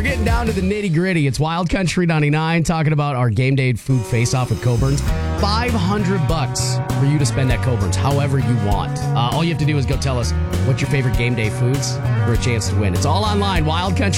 getting down to the nitty gritty. It's Wild Country 99 talking about our game day food face-off with Coburn's. $500 for you to spend at Coburn's however you want. All you have to do is go tell us what's your favorite game day foods for a chance to win. It's all online, Wild Country.